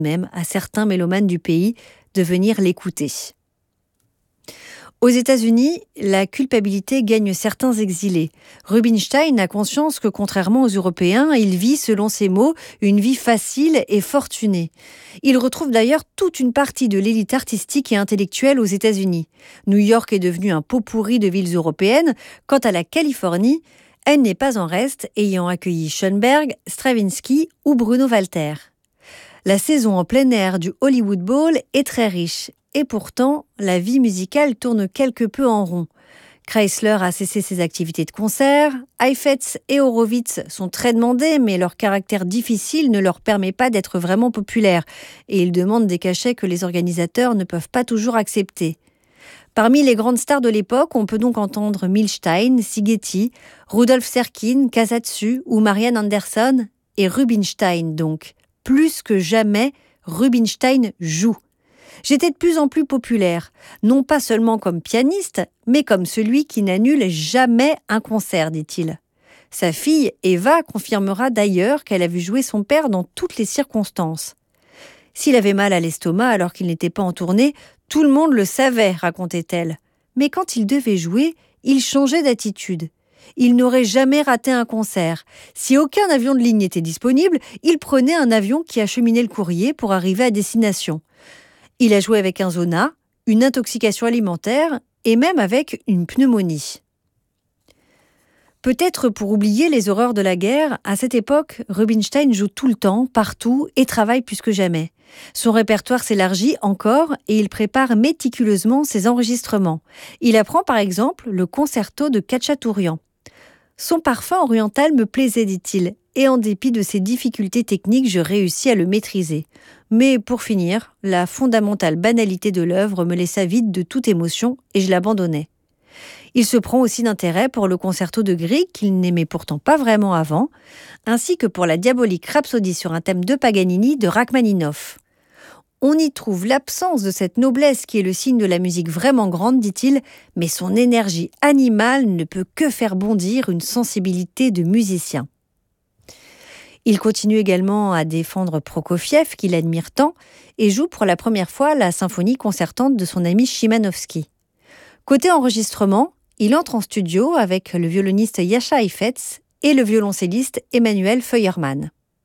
même à certains mélomanes du pays de venir l'écouter. Aux États-Unis, la culpabilité gagne certains exilés. Rubinstein a conscience que, contrairement aux Européens, il vit, selon ses mots, une vie facile et fortunée. Il retrouve d'ailleurs toute une partie de l'élite artistique et intellectuelle aux États-Unis. New York est devenue un pot pourri de villes européennes. Quant à la Californie, elle n'est pas en reste, ayant accueilli Schoenberg, Stravinsky ou Bruno Walter. La saison en plein air du Hollywood Bowl est très riche. Et pourtant, la vie musicale tourne quelque peu en rond. Chrysler a cessé ses activités de concert, Heifetz et Horowitz sont très demandés, mais leur caractère difficile ne leur permet pas d'être vraiment populaires, et ils demandent des cachets que les organisateurs ne peuvent pas toujours accepter. Parmi les grandes stars de l'époque, on peut donc entendre Milstein, Sigeti, Rudolf Serkin, Casatsu ou Marian Anderson, et Rubinstein donc. Plus que jamais, Rubinstein joue. J'étais de plus en plus populaire, non pas seulement comme pianiste, mais comme celui qui n'annule jamais un concert, dit-il. Sa fille, Eva, confirmera d'ailleurs qu'elle a vu jouer son père dans toutes les circonstances. S'il avait mal à l'estomac alors qu'il n'était pas en tournée, tout le monde le savait, racontait-elle. Mais quand il devait jouer, il changeait d'attitude. Il n'aurait jamais raté un concert. Si aucun avion de ligne n'était disponible, il prenait un avion qui acheminait le courrier pour arriver à destination. Il a joué avec un zona, une intoxication alimentaire et même avec une pneumonie. Peut-être pour oublier les horreurs de la guerre, à cette époque, Rubinstein joue tout le temps, partout et travaille plus que jamais. Son répertoire s'élargit encore et il prépare méticuleusement ses enregistrements. Il apprend par exemple le concerto de Khachaturian. Son parfum oriental me plaisait, dit-il, et en dépit de ses difficultés techniques, je réussis à le maîtriser. Mais pour finir, la fondamentale banalité de l'œuvre me laissa vide de toute émotion et je l'abandonnai. Il se prend aussi d'intérêt pour le concerto de Grieg, qu'il n'aimait pourtant pas vraiment avant, ainsi que pour la diabolique rhapsodie sur un thème de Paganini de Rachmaninoff. On y trouve l'absence de cette noblesse qui est le signe de la musique vraiment grande, dit-il, mais son énergie animale ne peut que faire bondir une sensibilité de musicien. Il continue également à défendre Prokofiev, qu'il admire tant, et joue pour la première fois la symphonie concertante de son ami Chimanovski. Côté enregistrement, il entre en studio avec le violoniste Jascha Heifetz et le violoncelliste Emmanuel Feuermann.